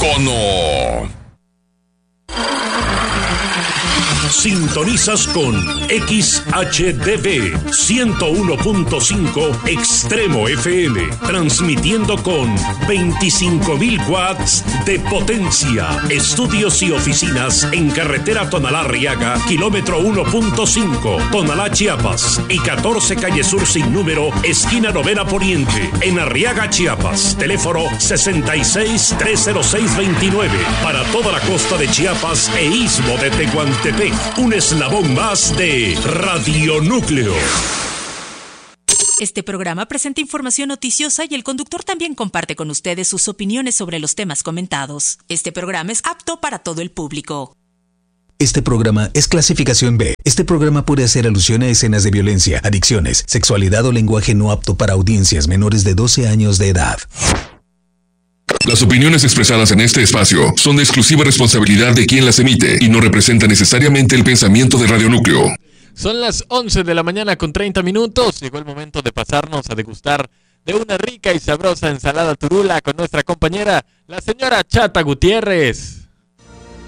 Icono. Sintonizas con XHDB 101.5 Extremo FM, transmitiendo con 25.000 watts de potencia. Estudios y oficinas en carretera Tonalá-Arriaga, kilómetro 1.5, Tonalá, Chiapas, y 14 calle Sur sin número, esquina Novena Poniente, en Arriaga, Chiapas. Teléfono 66-306-29. Para toda la costa de Chiapas e istmo de Tehuantepec. Un eslabón más de Radionúcleo. Este programa presenta información noticiosa y el conductor también comparte con ustedes sus opiniones sobre los temas comentados. Este programa es apto para todo el público. Este programa es clasificación B. Este programa puede hacer alusión a escenas de violencia, adicciones, sexualidad o lenguaje no apto para audiencias menores de 12 años de edad. Las opiniones expresadas en este espacio son de exclusiva responsabilidad de quien las emite y no representan necesariamente el pensamiento de Radionúcleo. Son las 11 de la mañana con 30 minutos. Llegó el momento de pasarnos a degustar de una rica y sabrosa ensalada turula con nuestra compañera, la señora Chata Gutiérrez.